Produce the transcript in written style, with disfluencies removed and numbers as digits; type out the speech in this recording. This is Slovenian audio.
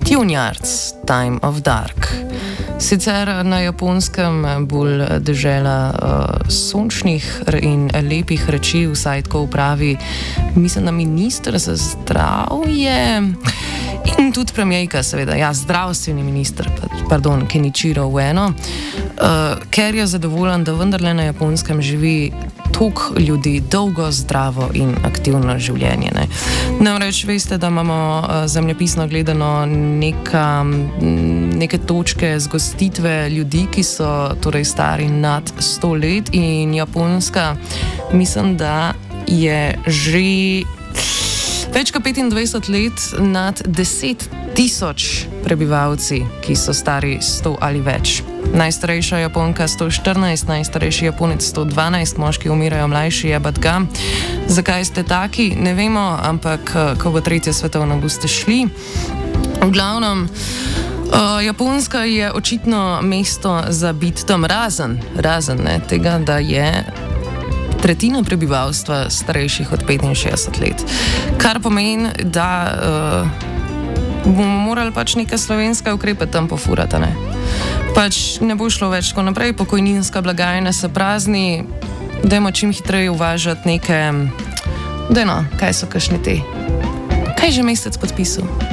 Tunjards, Time of Dark. Sicer na Japonskem bolj dežela sončnih in lepih reči, vsaj tako pravi, mislim, da minister za zdravje in tudi premijejka, seveda, ja, zdravstveni minister, Kenichiro Ueno, ker je zadovoljen, da vendarle na Japonskem živi toliko ljudi, dolgo, zdravo in aktivno življenje. Namreč veste, da imamo zemljepisno gledano neke točke zgostitve ljudi, ki so torej stari nad 100 let, in Japonska, mislim, da je že več kot 25 let nad 10.000 prebivalci, ki so stari 100 ali več. Najstarejša Japonka 114, najstarejši Japonec 112, moški umirajo, mlajši je bat ga. Zakaj ste taki? Ne vemo, ampak ko bo tretja svetovna, boste šli. V glavnem, Japonska je očitno mesto za biti tam razen tega, da je tretjina prebivalstva starejših od 65 let. Kar pomeni, da bomo morali pač neke slovenske ukrepe tam pofurati, ne? Pač ne bo šlo več tako naprej, pokojninska blagajna se prazni, dajmo čim hitreje uvažati neke, kaj so kakšni te? Kaj že mesec podpisal?